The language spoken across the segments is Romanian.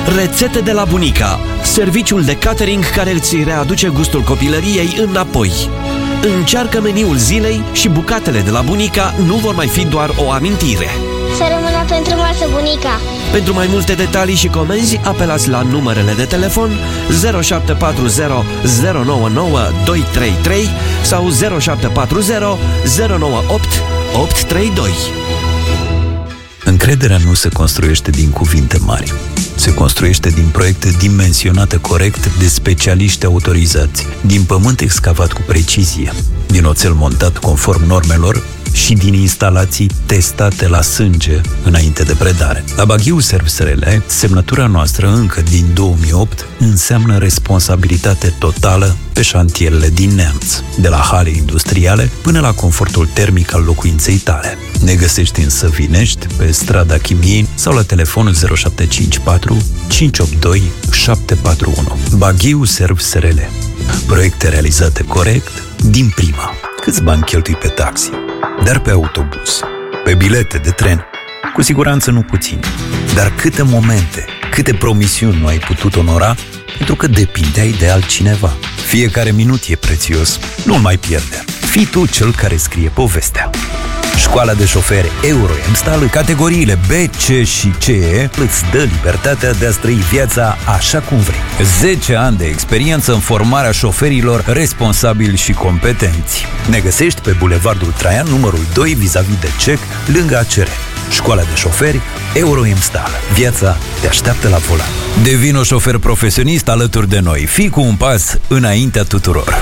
Rețete de la bunica, serviciul de catering care îți readuce gustul copilăriei înapoi. Încearcă meniul zilei și bucatele de la bunica nu vor mai fi doar o amintire. Să rămână pentru masă, bunica! Pentru mai multe detalii și comenzi, apelați la numerele de telefon 0740 099 233 sau 0740 098 832. Încrederea nu se construiește din cuvinte mari. Se construiește din proiecte dimensionate corect de specialiști autorizați, din pământ excavat cu precizie, din oțel montat conform normelor și din instalații testate la sânge înainte de predare. La Baghiu SRL, semnătura noastră încă din 2008 înseamnă responsabilitate totală pe șantierele din Neamț, de la hale industriale până la confortul termic al locuinței tale. Ne găsești în Săvinești, pe strada Chimiei sau la telefonul 0754 582 741. Baghiu SRL. Proiecte realizate corect din prima. Câți bani cheltui pe taxi? Dar pe autobuz, pe bilete de tren, cu siguranță nu puțin. Dar câte momente, câte promisiuni nu ai putut onora pentru că depindeai de altcineva. Fiecare minut e prețios, nu-l mai pierde. Fii tu cel care scrie povestea. Școala de șoferi Euro-Emstal, categoriile B, C și CE, îți dă libertatea de a-ți trăi viața așa cum vrei. 10 ani de experiență în formarea șoferilor responsabili și competenți. Ne găsești pe Bulevardul Traian, numărul 2, vis-a-vis de CEC, lângă ACR. Școala de șoferi Euro-Emstal. Viața te așteaptă la volan. Devino șofer profesionist alături de noi. Fii cu un pas înaintea tuturor.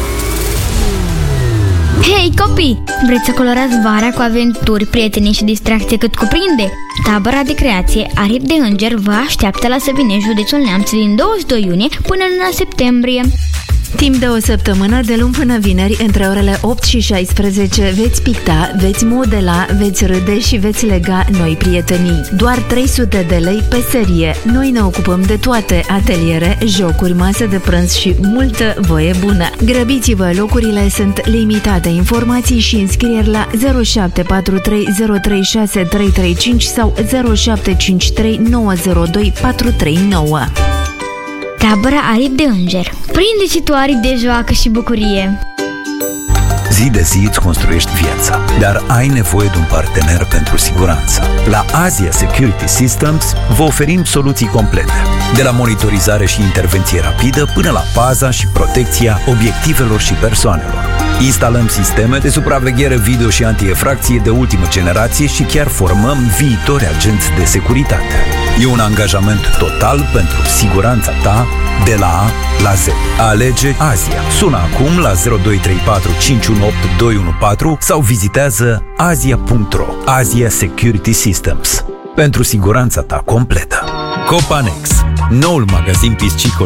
Hei copii! Vreți să colorați vara cu aventuri, prieteni și distracție cât cuprinde? Tabăra de creație Aripi de Înger vă așteaptă la Săvinești, județul Neamț, din 22 iunie până în 1 septembrie. Timp de o săptămână, de luni până vineri, între orele 8 și 16, veți picta, veți modela, veți râde și veți lega noi prietenii. Doar 300 de lei pe serie. Noi ne ocupăm de toate: ateliere, jocuri, masă de prânz și multă voie bună. Grăbiți-vă, locurile sunt limitate. Informații și înscrieri la 0743 036 335 sau 0753 902 439. Tabăra Aripi de Înger. Prindeți-ți tu aripi de joacă și bucurie! Zi de zi îți construiești viața, dar ai nevoie de un partener pentru siguranță. La Asia Security Systems vă oferim soluții complete, de la monitorizare și intervenție rapidă până la paza și protecția obiectivelor și persoanelor. Instalăm sisteme de supraveghere video și anti-efracție de ultimă generație și chiar formăm viitori agenți de securitate. E un angajament total pentru siguranța ta de la A la Z. Alege Asia. Sună acum la 0234 518 214 sau vizitează asia.ro. Asia Security Systems. Pentru siguranța ta completă. Copanex, noul magazin piscicol